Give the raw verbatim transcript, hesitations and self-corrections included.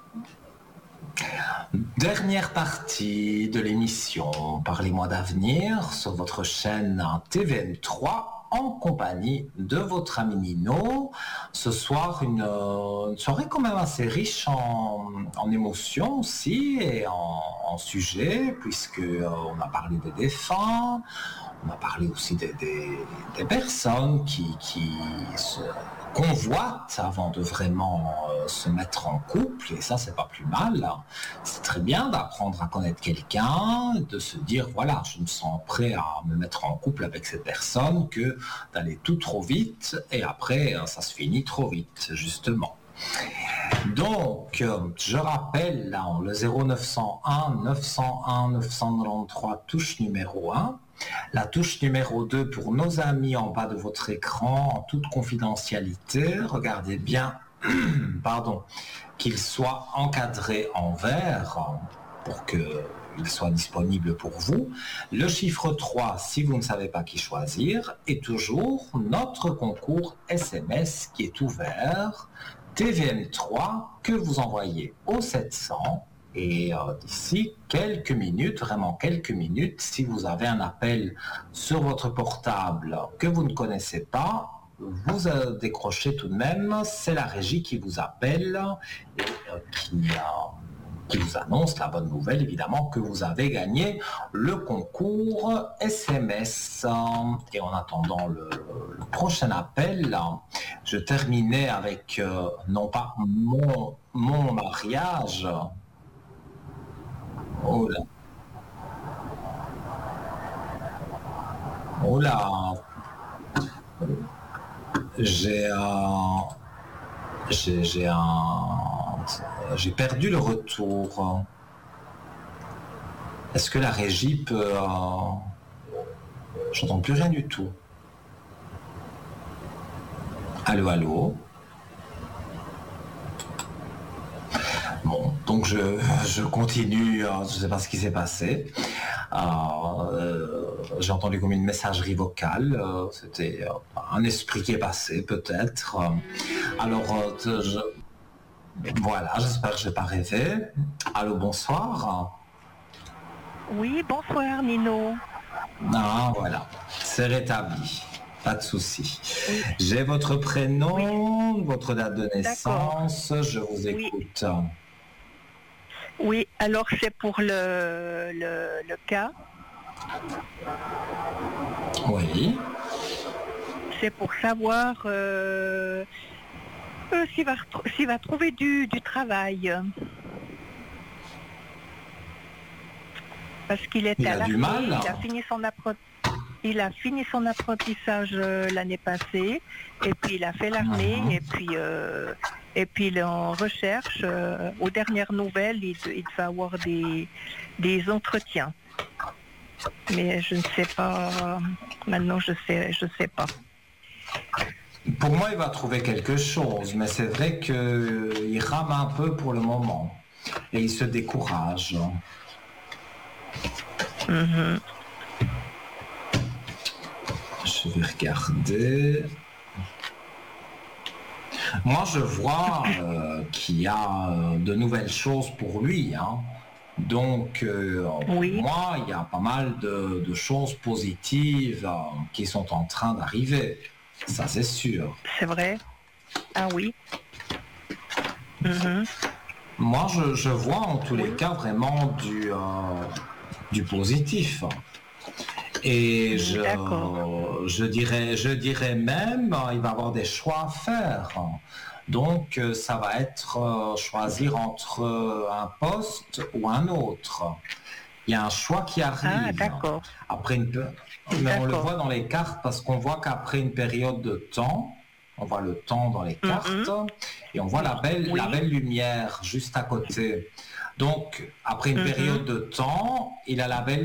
Dernière partie de l'émission Parlez-moi d'avenir sur votre chaîne T V M trois en compagnie de votre ami Nino. Ce soir, une, une soirée quand même assez riche en, en émotions aussi et en, en sujets, puisque euh, on a parlé des défunts, on a parlé aussi des, des, des personnes qui, qui se convoitent avant de vraiment euh, se mettre en couple, et ça c'est pas plus mal. C'est très bien d'apprendre à connaître quelqu'un, de se dire voilà, je me sens prêt à me mettre en couple avec cette personne, que d'aller tout trop vite et après ça se finit trop vite justement. Donc, je rappelle là, le zéro neuf cent un neuf cent un neuf cent quatre-vingt-treize, touche numéro un. La touche numéro deux pour nos amis en bas de votre écran, en toute confidentialité. Regardez bien, pardon, qu'il soit encadré en vert pour qu'il soit disponible pour vous. Le chiffre trois, si vous ne savez pas qui choisir, et toujours notre concours S M S qui est ouvert. T V M trois que vous envoyez au sept cents et euh, d'ici quelques minutes, vraiment quelques minutes, si vous avez un appel sur votre portable que vous ne connaissez pas, vous euh, décrochez tout de même, c'est la régie qui vous appelle et euh, qui, euh, qui vous annonce la bonne nouvelle évidemment que vous avez gagné le concours S M S. Et en attendant le, le prochain appel, je terminais avec euh, non pas mon, mon mariage. Oh là. Oh là. J'ai un... J'ai, j'ai un... J'ai perdu le retour. Est-ce que la régie peut... Euh... J'entends plus rien du tout. Allô, allô. Bon, donc je, je continue, je ne sais pas ce qui s'est passé. Euh, j'ai entendu comme une messagerie vocale, euh, c'était euh, un esprit qui est passé peut-être. Alors, euh, je, voilà, j'espère que je n'ai pas rêvé. Allô, bonsoir. Oui, bonsoir Nino. Ah, voilà, c'est rétabli. Pas de souci. Oui. J'ai votre prénom, oui. Votre date de naissance, d'accord. Je vous écoute. Oui, oui, alors c'est pour le, le, le cas. Oui. C'est pour savoir euh, euh, s'il va, s'il va trouver du, du travail. Parce qu'il est il à a l'armée, du mal. Il a fini son apprentissage. Il a fini son apprentissage euh, l'année passée, et puis il a fait l'armée, mmh. et puis euh, et puis il est en recherche. Euh, aux dernières nouvelles, il, il va avoir des des entretiens. Mais je ne sais pas. Maintenant, je sais, je sais pas. Pour moi, il va trouver quelque chose, mais c'est vrai qu'il rame un peu pour le moment et il se décourage. Mmh. Je vais regarder. Moi, je vois euh, qu'il y a euh, de nouvelles choses pour lui. Hein. Donc, euh, oui. Pour moi, il y a pas mal de, de choses positives euh, qui sont en train d'arriver. Ça, c'est sûr. C'est vrai. Ah oui. Mmh. Moi, je, je vois en tous oui. les cas vraiment du, euh, du positif. Et je, je, dirais, je dirais même, il va avoir des choix à faire. Donc, ça va être choisir entre un poste ou un autre. Il y a un choix qui arrive. Ah, d'accord. Après une, mais on le voit dans les cartes parce qu'on voit qu'après une période de temps, on voit le temps dans les cartes, mm-hmm. et on voit la belle, oui. la belle lumière juste à côté. Donc, après une mm-hmm. période de temps, il a la belle